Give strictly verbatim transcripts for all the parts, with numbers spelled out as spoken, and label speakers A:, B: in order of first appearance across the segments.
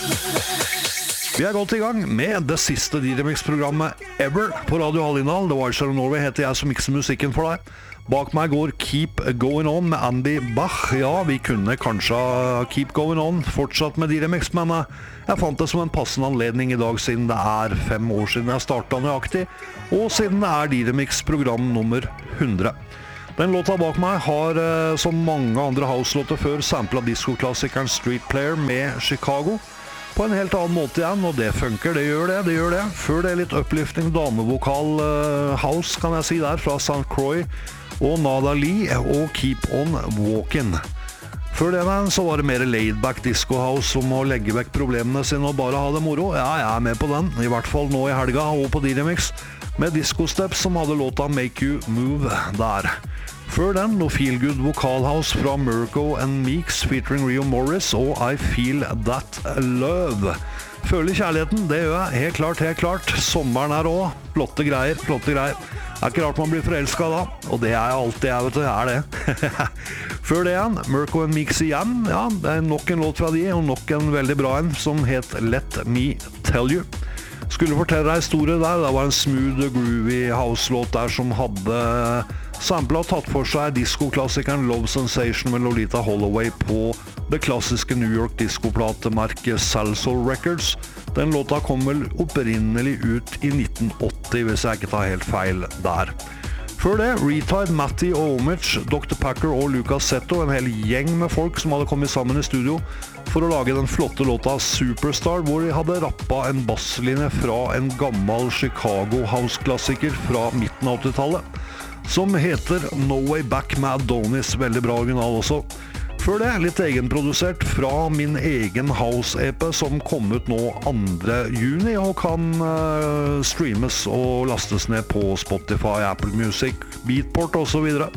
A: Vi er godt i gang med det siste D-Remix-programmet ever på Radio Hallingdal. The Wild Star of Norway heter jeg som mikser musikken for deg. Bak meg går Keep Going On med Andy Bach. Ja, vi kunne kanskje Keep Going On fortsatt med D-Remix, men jeg fant det som en passende anledning i dag siden det er fem år siden jeg startet nøyaktig, og siden det er D-Remix-program nummer hundre. Den låta bak meg har, som mange andre house-låter før, samplet disco-klassikeren Street Player med Chicago på en helt annen måte igjen, og det funker, det gjør det, det gjør det. Før det er litt uplifting damevokal uh, house, kan jeg si der, fra Saint Croix og Nada Lee og Keep On Walkin'. Før det men, så var det mer laid-back disco house som å legge vekk problemene sine og bare ha det moro. Ja, jeg er med på den, i hvert fall nå i helga og på D-Remix, med Disco Steps som hadde låta Make You Move der. Før den, noe Feel Good vokalhouse fra Mirko and Meeks featuring Rio Morris og I Feel That Love. Føler kjærligheten, det gjør jeg, helt klart, helt klart. Sommeren er også, flotte greier, flotte greier. Det er ikke rart man blir forelsket da, og det er jeg alltid, jeg vet du, jeg er det. Før det igjen, Mirko and Meeks igjen, ja, det er nok en låt fra de, og nok en veldig bra en, som het Let Me Tell You. Skulle fortelle deg historie der, det var en smooth, groovy house-låt der som hadde samplet og tatt for seg disco-klassikeren Love Sensation med Lolita Holloway på det klassiske New York disco-platemerket Salsoul Records. Den låta kom vel opprinnelig ut i nitten åtti, hvis jeg ikke tar helt feil der. Før det, Retide, Matty og Omich, doktor Packer og Lucas Zetto, en hel gjeng med folk som hadde kommet sammen i studio for å lage den flotte låta Superstar, hvor de hadde rappet en basslinje fra en gammel Chicago house-klassiker fra midten av åttitallet, som heter No Way Back med Adonis, veldig bra original også. Før det, litt egenprodusert fra min egen house-E P som kom ut nå andre juni og kan uh, streames og lastes ned på Spotify, Apple Music, Beatport og så videre.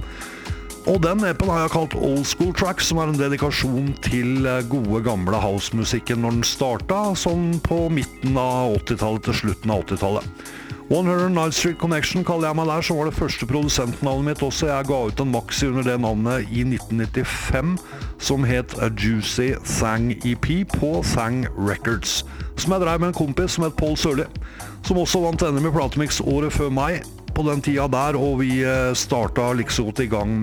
A: Og den E P-en har jeg kalt Old School Tracks, som er en dedikasjon til gode gamle house-musikken når den startet, sånn på midten av åttitallet til slutten av åttitallet. one hundred Night Street Connection kaller jeg meg der, som var det første produsentnavnet mitt også. Jeg ga ut en maxi under det navnet i nitten nittifem, som het A Juicy Thang E P på Thang Records, som jeg drev med en kompis som het Paul Sørli, som også vant N M i Platemix året før meg på den tida der, og vi startet liksom godt i gang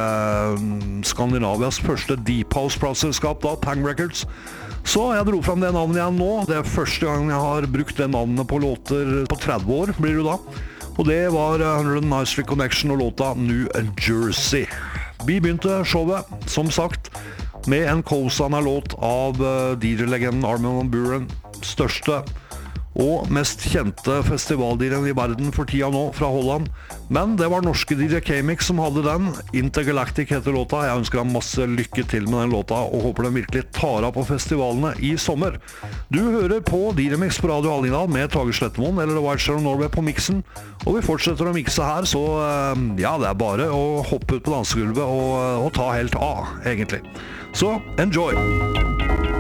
A: med Skandinavias første Deep House-plateselskap da, Thang Records. Så jeg dro frem det navnet igjen nå. Det er første gang jeg har brukt det navnet på låter på tretti år, blir det da. Og det var one hundred Night Street Connection og låta New Jersey. Vi begynte showet, som sagt, med en Coasana-låt av D J-legenden Armin van Buuren, største og mest kjente festivaldiren i verden for tida nå, fra Holland. Men det var norske D J K-Mix som hadde den. Intergalactic heter låta. Jeg ønsker ham masse lykke til med den låta, og håper den virkelig tar av på festivalene i sommer. Du hører på D-Remix på Radio Hallingdal med Tage Slettemoen, eller The Wild Star of Norway på mixen. Og vi fortsetter å mixe her, så ja, det er bare å hoppe ut på dansegulvet og, og ta helt av, egentlig. Så, enjoy!